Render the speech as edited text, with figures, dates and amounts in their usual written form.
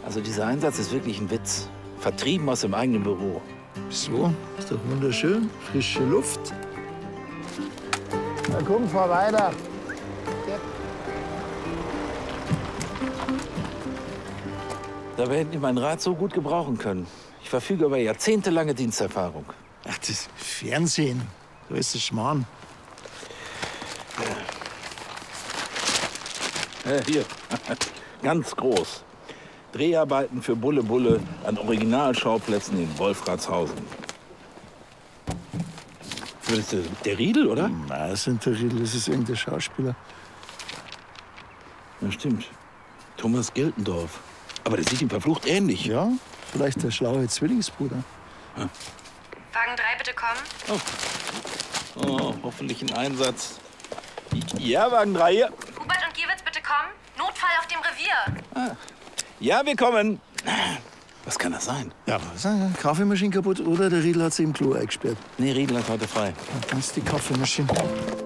Also dieser Einsatz ist wirklich ein Witz. Vertrieben aus dem eigenen Büro. So, ist doch wunderschön. Frische Luft. Na komm, fahr weiter. Dabei hätten die mein Rat so gut gebrauchen können. Ich verfüge über jahrzehntelange Diensterfahrung. Ach, das Fernsehen. Da ist der Schmarrn. Hier, ganz groß. Dreharbeiten für Bulle Bulle an Originalschauplätzen in Wolfratshausen. Das ist der Riedel, oder? Nein, das ist nicht der Riedel, das ist irgendein Schauspieler. Ja, stimmt. Thomas Geltendorf. Aber der sieht ihm verflucht ähnlich. Ja, vielleicht der schlaue Zwillingsbruder. Ja. Wagen 3, bitte kommen. Oh, hoffentlich ein Einsatz. Ja, Wagen 3 hier. Hubert und Gierwitz, bitte kommen. Notfall auf dem Revier. Ja, wir kommen. Was kann das sein? Ja, was? Eine Kaffeemaschine kaputt oder der Riedel hat sie im Klo eingesperrt. Nee, Riedel hat heute frei. Dann ist die Kaffeemaschine.